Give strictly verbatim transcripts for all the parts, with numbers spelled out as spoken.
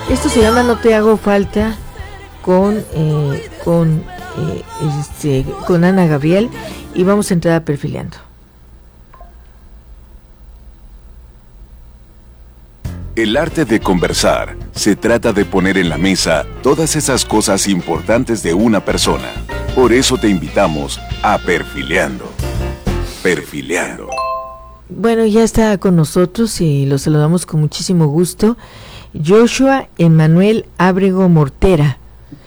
Esto se llama No te hago falta con eh, con eh, este, con Ana Gabriel, y vamos a entrar a Perfileando. El arte de conversar se trata de poner en la mesa todas esas cosas importantes de una persona. Por eso te invitamos a Perfileando. Perfileando. Bueno, ya está con nosotros y lo saludamos con muchísimo gusto, Joshua Emanuel Ábrego Mortera,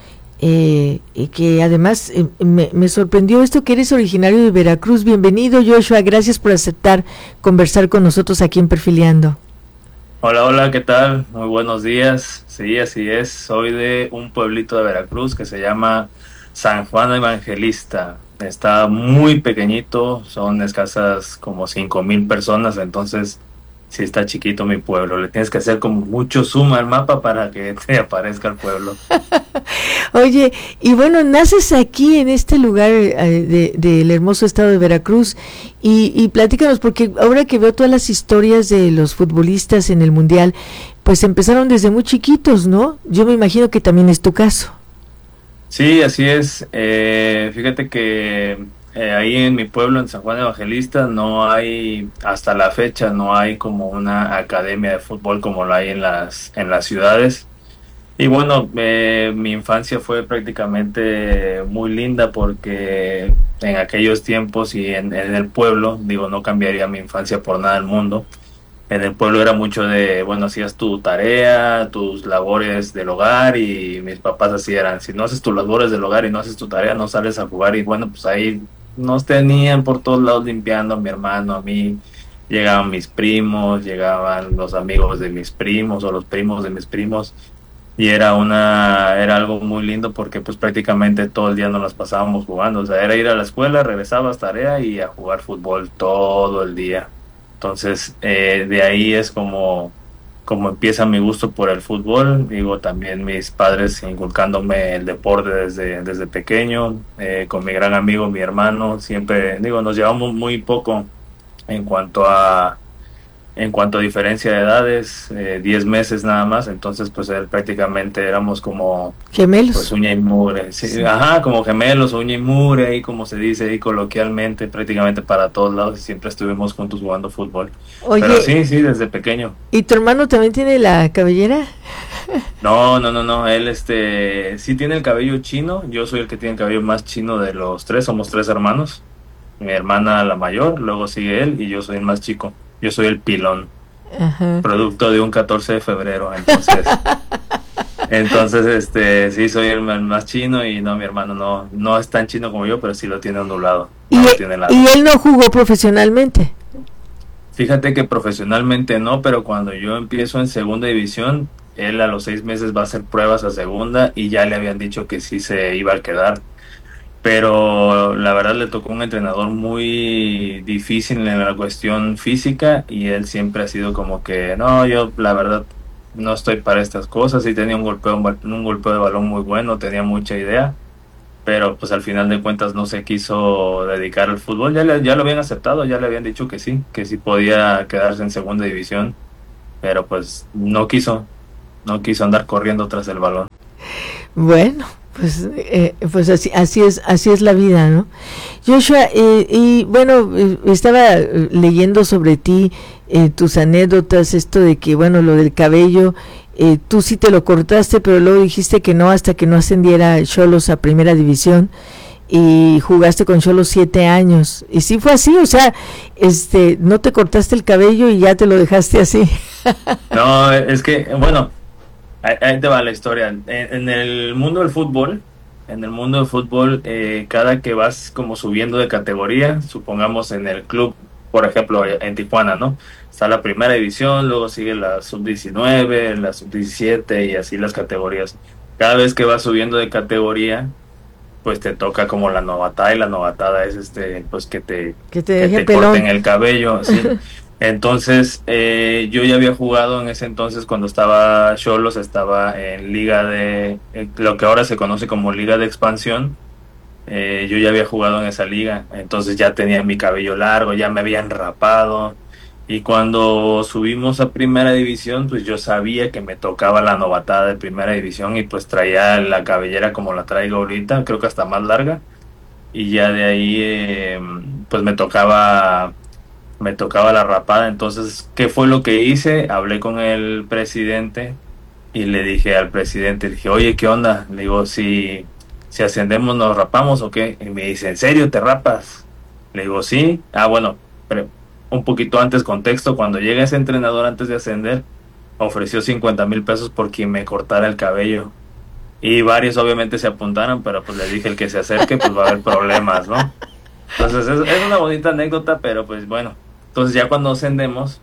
eh, que además eh, me, me sorprendió esto, que eres originario de Veracruz. Bienvenido, Joshua, gracias por aceptar conversar con nosotros aquí en Perfileando. Hola, hola, ¿qué tal? Muy buenos días. Sí, así es. Soy de un pueblito de Veracruz que se llama San Juan Evangelista. Está muy pequeñito, son escasas como cinco mil personas, entonces sí está chiquito mi pueblo. Le tienes que hacer como mucho zoom al mapa para que te aparezca el pueblo. Oye, y bueno, naces aquí en este lugar eh, de, del hermoso estado de Veracruz, y, y platícanos, porque ahora que veo todas las historias de los futbolistas en el Mundial, pues empezaron desde muy chiquitos, ¿no? Yo me imagino que también es tu caso. Sí, así es. Eh, fíjate que eh, ahí en mi pueblo, en San Juan Evangelista, no hay, hasta la fecha, no hay como una academia de fútbol como la hay en las, en las ciudades. Y bueno, eh, mi infancia fue prácticamente muy linda porque en aquellos tiempos y en, en el pueblo, digo, no cambiaría mi infancia por nada del mundo. En el pueblo era mucho de, bueno, hacías tu tarea, tus labores del hogar, y mis papás así eran: si no haces tus labores del hogar y no haces tu tarea, no sales a jugar. Y bueno, pues ahí nos tenían por todos lados limpiando, a mi hermano, a mí. Llegaban mis primos, llegaban los amigos de mis primos o los primos de mis primos. Y era una era algo muy lindo porque pues prácticamente todo el día nos las pasábamos jugando. O sea, era ir a la escuela, regresabas, tarea y a jugar fútbol todo el día. Entonces, eh, de ahí es como, como empieza mi gusto por el fútbol. Digo, también mis padres inculcándome el deporte desde, desde pequeño, eh, con mi gran amigo, mi hermano. Siempre, digo, nos llevamos muy poco en cuanto a En cuanto a diferencia de edades, eh, diez meses nada más. Entonces pues él, prácticamente éramos como gemelos, pues uña y mugre, sí, sí. Ajá, como gemelos, uña y mugre, y como se dice ahí coloquialmente, prácticamente para todos lados, y siempre estuvimos juntos jugando fútbol. Oye, pero sí, sí, desde pequeño. ¿Y tu hermano también tiene la cabellera? No, no, no, no, él este sí tiene el cabello chino. Yo soy el que tiene el cabello más chino de los tres, somos tres hermanos. Mi hermana la mayor, luego sigue él, y yo soy el más chico. Yo soy el pilón. Ajá. Producto de un catorce de febrero, entonces entonces este sí soy el más chino, y no, mi hermano no no es tan chino como yo, pero sí lo tiene ondulado. No ¿Y, lo tiene largo. ¿Y él no jugó profesionalmente? Fíjate que profesionalmente no, pero cuando yo empiezo en segunda división, él a los seis meses va a hacer pruebas a segunda, y ya le habían dicho que sí se iba a quedar. Pero la verdad le tocó un entrenador muy difícil en la cuestión física, y él siempre ha sido como que no, yo la verdad no estoy para estas cosas. Y tenía un golpeo, un golpeo de balón muy bueno, tenía mucha idea, pero pues al final de cuentas no se quiso dedicar al fútbol. Ya, le, ya lo habían aceptado, ya le habían dicho que sí, que sí podía quedarse en segunda división, pero pues no quiso, no quiso andar corriendo tras el balón. Bueno, pues eh, pues así así es así es la vida, ¿no? Joshua, eh, y bueno, eh, estaba leyendo sobre ti, eh, tus anécdotas, esto de que, bueno, lo del cabello, eh, tú sí te lo cortaste, pero luego dijiste que no hasta que no ascendiera Xolos a primera división, y jugaste con Xolos siete años, y sí fue así, o sea, este, no te cortaste el cabello y ya te lo dejaste así. No, es que, bueno, ahí te va la historia. En, en el mundo del fútbol, en el mundo del fútbol, eh, cada que vas como subiendo de categoría, supongamos en el club, por ejemplo, en Tijuana, ¿no? Está la primera división, luego sigue la sub diecinueve, la sub diecisiete, y así las categorías. Cada vez que vas subiendo de categoría, pues te toca como la novatada, y la novatada es este, pues que te, que te, que te corten el cabello, ¿sí? Entonces, eh, yo ya había jugado en ese entonces, cuando estaba Xolos, estaba en liga de, eh, lo que ahora se conoce como liga de expansión. Eh, yo ya había jugado en esa liga, entonces ya tenía mi cabello largo, ya me habían rapado, Y cuando subimos a primera división, pues yo sabía que me tocaba la novatada de primera división y pues traía la cabellera como la traigo ahorita, creo que hasta más larga. Y ya de ahí eh, pues me tocaba me tocaba la rapada. Entonces, ¿qué fue lo que hice? Hablé con el presidente y le dije al presidente, dije, oye, ¿qué onda? Le digo, si, si ascendemos, ¿nos rapamos o qué? Y me dice, ¿en serio te rapas? Le digo, sí. Ah, bueno, pero un poquito antes, contexto, cuando llega ese entrenador antes de ascender, ofreció cincuenta mil pesos por quien me cortara el cabello. Y varios obviamente se apuntaron, pero pues les dije, el que se acerque, pues va a haber problemas, ¿no? Entonces es, es una bonita anécdota, pero pues bueno. Entonces ya cuando ascendemos,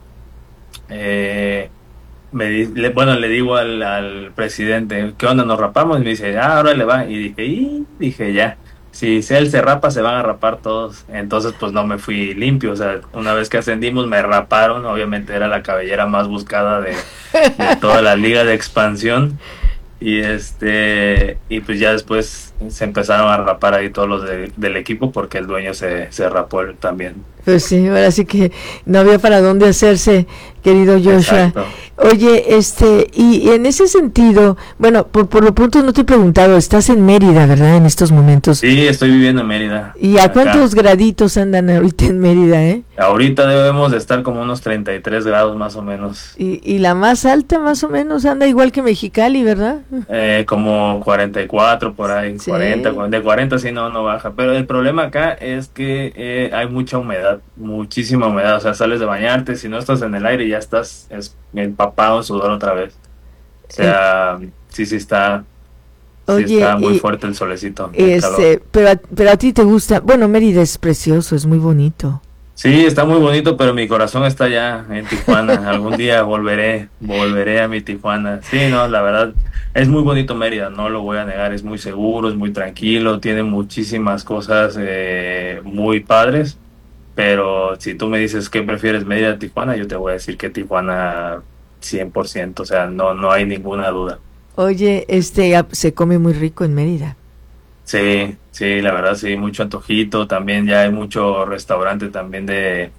eh, me di- le- bueno, le digo al, al presidente, ¿qué onda? ¿Nos rapamos? Y me dice, ah, ahora le va. Y dije, y dije, ya, si, si él se rapa, se van a rapar todos. Entonces, pues no me fui limpio. O sea, una vez que ascendimos, me raparon. Obviamente era la cabellera más buscada de, de toda la liga de expansión. Y este, y pues ya después se empezaron a rapar ahí todos los de- del equipo porque el dueño se, se rapó él también. Pues sí, ahora sí que no había para dónde hacerse, querido Joshua. Exacto. Oye, este, y en ese sentido, bueno, por, por lo pronto no te he preguntado, estás en Mérida, ¿verdad? En estos momentos. Sí, estoy viviendo en Mérida. ¿Y a acá. cuántos graditos andan ahorita en Mérida, eh? Ahorita debemos de estar como unos treinta y tres grados más o menos. Y, y la más alta más o menos anda igual que Mexicali, ¿verdad? Eh, como cuarenta y cuatro por ahí, Sí. cuarenta, de cuarenta sí no, no baja. Pero el problema acá es que eh, hay mucha humedad, muchísima humedad. O sea, sales de bañarte, si no estás en el aire ya estás es- empapado en sudor otra vez. O sea, sí, sí está, sí Oye, está muy y- fuerte el solecito, el calor. Este, pero a, pero a ti te gusta, bueno, Mérida es precioso, es muy bonito. Sí, está muy bonito, pero mi corazón está allá en Tijuana. Algún día volveré, volveré a mi Tijuana. Sí, no, la verdad, es muy bonito Mérida, no lo voy a negar, es muy seguro, es muy tranquilo, tiene muchísimas cosas eh, muy padres, pero si tú me dices qué prefieres, Mérida o Tijuana, yo te voy a decir que Tijuana cien por ciento, o sea, no, no hay ninguna duda. Oye, este, a- se come muy rico en Mérida. Sí, sí, la verdad, sí, mucho antojito, también ya hay mucho restaurante también de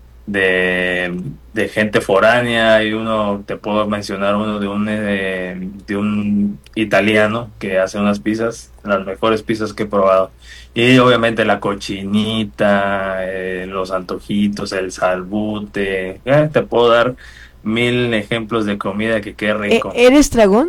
de, de gente foránea. Hay uno, te puedo mencionar uno de un eh, de un italiano que hace unas pizzas, las mejores pizzas que he probado. Y obviamente la cochinita, eh, los antojitos, el salbute, eh, te puedo dar mil ejemplos de comida que quede E- rico. ¿Eres dragón?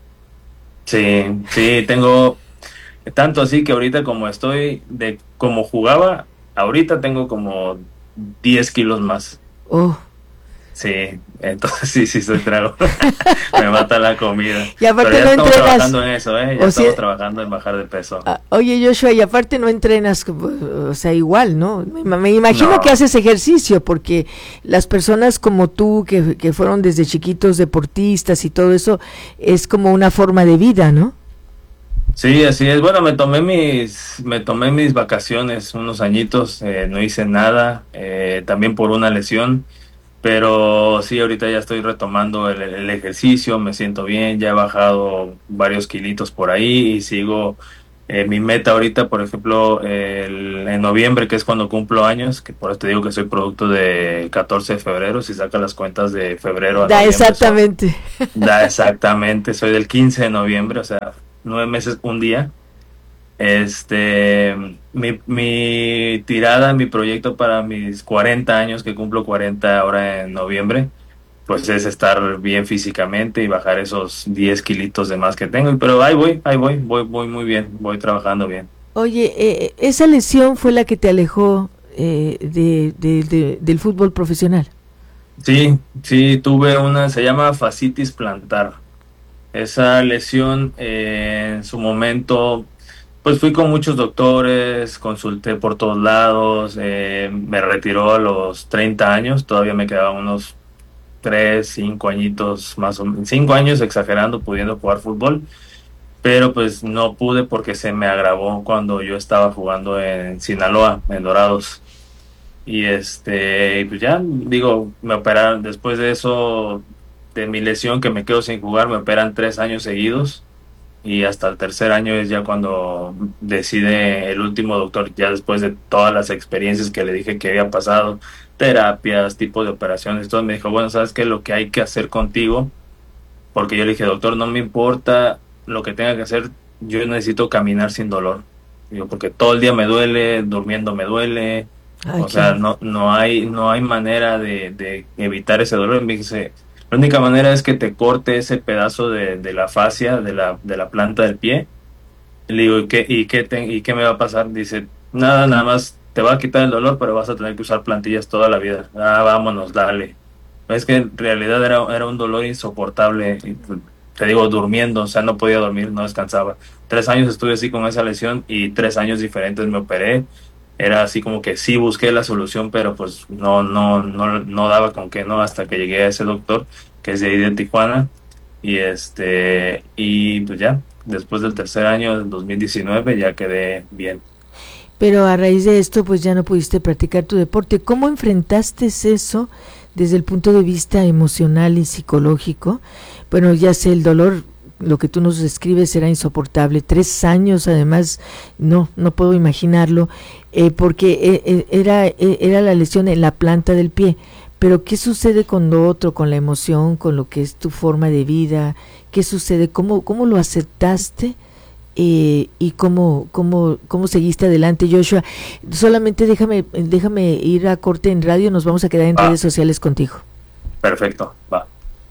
Sí, sí, tengo tanto así que ahorita como estoy de como jugaba, ahorita tengo como diez kilos más. Oh. Sí, entonces sí, sí soy trago. Me mata la comida. Y aparte Pero ya no estamos entrenas. trabajando en eso, ¿eh? Ya O estamos sea- trabajando en bajar de peso. Ah, oye, Joshua, y aparte no entrenas, como, o sea, igual, ¿no? Me, me imagino No. que haces ejercicio, porque las personas como tú, que, que fueron desde chiquitos deportistas y todo eso, es como una forma de vida, ¿no? Sí, así es. Bueno, me tomé mis, me tomé mis vacaciones unos añitos, eh, no hice nada, eh, también por una lesión, pero sí, ahorita ya estoy retomando el, el ejercicio, me siento bien, ya he bajado varios kilitos por ahí y sigo eh, mi meta ahorita, por ejemplo, el- en noviembre, que es cuando cumplo años, que por eso te digo que soy producto de catorce de febrero, si sacas las cuentas de febrero a Da noviembre, son- exactamente. Da exactamente, soy del quince de noviembre, o sea, nueve meses, un día. Este, mi, mi tirada, mi proyecto para mis cuarenta años, que cumplo cuarenta ahora en noviembre, pues es estar bien físicamente y bajar esos diez kilitos de más que tengo. Pero ahí voy, ahí voy, voy, voy muy bien, voy trabajando bien. Oye, eh, esa lesión fue la que te alejó eh, de, de- de- del fútbol profesional. Sí, sí, tuve una, se llama fascitis plantar. Esa lesión eh, en su momento, pues fui con muchos doctores, consulté por todos lados, eh, me retiró a los treinta años, todavía me quedaban unos tres, cinco añitos más o menos, cinco años exagerando, pudiendo jugar fútbol, pero pues no pude porque se me agravó cuando yo estaba jugando en Sinaloa, en Dorados. Y este, y pues ya, digo, me operaron después de eso, de mi lesión que me quedo sin jugar, me operan tres años seguidos y hasta el tercer año es ya cuando decide el último doctor, ya después de todas las experiencias que le dije que había pasado, terapias, tipo de operaciones. Entonces me dijo, bueno, ¿sabes qué? Lo que hay que hacer contigo, porque yo le dije, doctor, no me importa lo que tenga que hacer, yo necesito caminar sin dolor. Digo, porque todo el día me duele, durmiendo me duele, Ay, o sea, qué- no, no hay, no hay manera de, de evitar ese dolor. Y me dice, la única manera es que te corte ese pedazo de, de la fascia, de la, de la planta del pie. Y le digo, ¿y qué, y qué te- y qué me va a pasar? Dice, nada, nada más te va a quitar el dolor, pero vas a tener que usar plantillas toda la vida. Ah, vámonos, dale. Es que en realidad era, era un dolor insoportable, y, pues, te digo, durmiendo, o sea, no podía dormir, no descansaba. Tres años estuve así con esa lesión y tres años diferentes me operé. Era así como que sí busqué la solución, pero pues no, no, no, no daba con qué, ¿no? Hasta que llegué a ese doctor, que es de ahí de Tijuana, y este, y pues ya, después del tercer año, del dos mil diecinueve, ya quedé bien. Pero a raíz de esto, pues ya no pudiste practicar tu deporte. ¿Cómo enfrentaste eso desde el punto de vista emocional y psicológico? Bueno, ya sé, el dolor, lo que tú nos describes era insoportable. Tres años, además, no, no puedo imaginarlo, eh, porque eh, eh, era, eh, era la lesión en la planta del pie. Pero ¿qué sucede con lo otro, con la emoción, con lo que es tu forma de vida? ¿Qué sucede? ¿Cómo, cómo lo aceptaste? Eh, y cómo, cómo, cómo seguiste adelante, Joshua. Solamente déjame, déjame ir a corte en radio, nos vamos a quedar en Ah, redes sociales contigo. perfecto, va.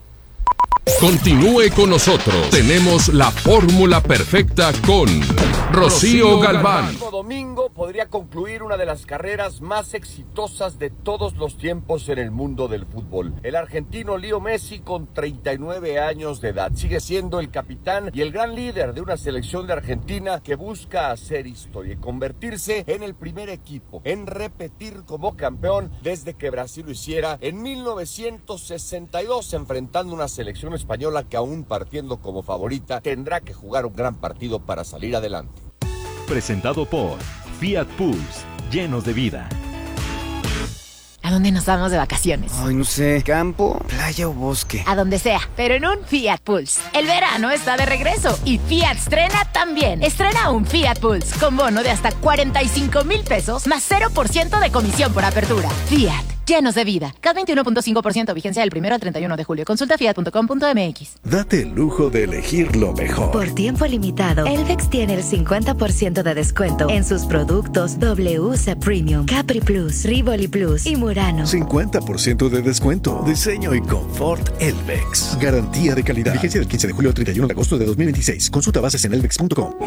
Continúe con nosotros. Tenemos la fórmula perfecta con Rocío Galván. Santo Domingo podría concluir una de las carreras más exitosas de todos los tiempos en el mundo del fútbol. El argentino Leo Messi, con treinta y nueve años de edad, sigue siendo el capitán y el gran líder de una selección de Argentina que busca hacer historia y convertirse en el primer equipo en repetir como campeón desde que Brasil lo hiciera en mil novecientos sesenta y dos, enfrentando una selección española que, aún partiendo como favorita, tendrá que jugar un gran partido para salir adelante. Presentado por Fiat Pulse, llenos de vida. ¿A dónde nos vamos de vacaciones? Ay, no sé, campo, playa o bosque. A donde sea, pero en un Fiat Pulse. El verano está de regreso y Fiat estrena también. Estrena un Fiat Pulse con bono de hasta cuarenta y cinco mil pesos más cero por ciento de comisión por apertura. Fiat, llenos de vida. C A T veintiuno punto cinco por ciento, vigencia del primero al treinta y uno de julio. Consulta fiat punto com punto m x. Date el lujo de elegir lo mejor. Por tiempo limitado, Elvex tiene el cincuenta por ciento de descuento en sus productos W C Premium, Capri Plus, Rivoli Plus y Murano. cincuenta por ciento de descuento. Diseño y confort Elvex. Garantía de calidad. Vigencia del quince de julio al treinta y uno de agosto de dos mil veintiséis. Consulta bases en elvex punto com.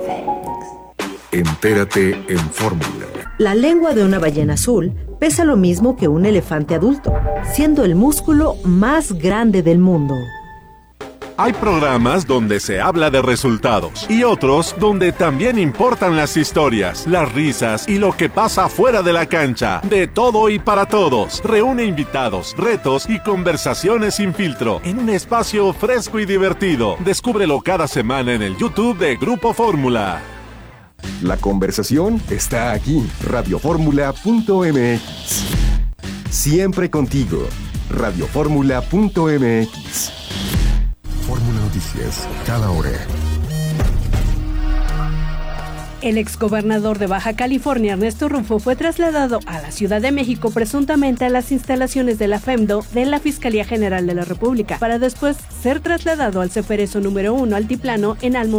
Entérate en Fórmula. La lengua de una ballena azul pesa lo mismo que un elefante adulto, siendo el músculo más grande del mundo. Hay programas donde se habla de resultados y otros donde también importan las historias, las risas y lo que pasa fuera de la cancha. De todo y para todos. Reúne invitados, retos y conversaciones sin filtro en un espacio fresco y divertido. Descúbrelo cada semana en el YouTube de Grupo Fórmula. La conversación está aquí. radio fórmula punto m x. Siempre contigo. radio fórmula punto m x. Fórmula Noticias, cada hora. El exgobernador de Baja California, Ernesto Rufo, fue trasladado a la Ciudad de México presuntamente a las instalaciones de la FEMDO de la Fiscalía General de la República, para después ser trasladado al Ceferezo número uno Altiplano en Almo.